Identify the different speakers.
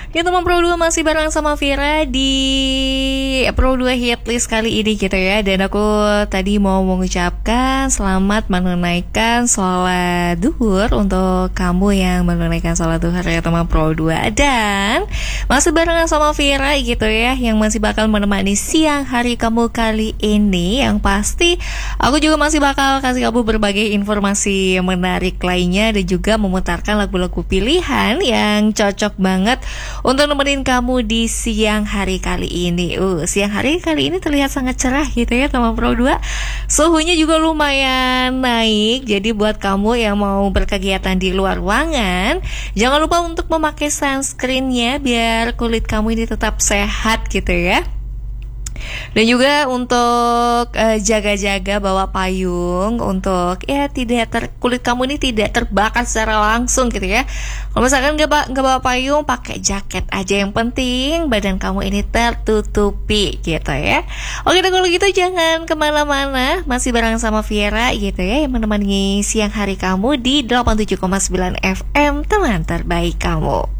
Speaker 1: Ya teman Pro 2 masih bareng sama Vira di Pro 2 Hitlist kali ini gitu ya. Dan aku tadi mau mengucapkan selamat menunaikan sholat duhur untuk kamu yang menunaikan sholat duhur ya teman Pro 2. Dan masih bareng sama Vira gitu ya, yang masih bakal menemani siang hari kamu kali ini. Yang pasti aku juga masih bakal kasih kamu berbagai informasi menarik lainnya, dan juga memutarkan lagu-lagu pilihan yang cocok banget untuk nemenin kamu di siang hari kali ini. Siang hari kali ini terlihat sangat cerah gitu ya teman Pro 2. Suhunya juga lumayan naik. Jadi buat kamu yang mau berkegiatan di luar ruangan, jangan lupa untuk memakai sunscreen-nya biar kulit kamu ini tetap sehat gitu ya. Dan juga untuk jaga-jaga bawa payung untuk ya kulit kamu ini tidak terbakar secara langsung gitu ya. Kalau misalkan nggak bawa payung, pakai jaket aja, yang penting badan kamu ini tertutupi gitu ya. Oke, kalau gitu jangan kemana-mana, masih bareng sama Viera gitu ya, yang menemani siang hari kamu di 87,9 FM teman terbaik kamu.